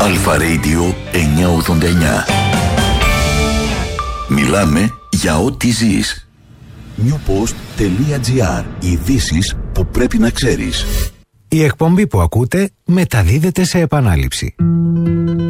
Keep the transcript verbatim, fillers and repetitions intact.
Αλφα Radio εννιακόσια ογδόντα εννιά. Μιλάμε για ό,τι ζεις. newpost.gr. Ειδήσεις που πρέπει να ξέρεις. Η εκπομπή που ακούτε μεταδίδεται σε επανάληψη.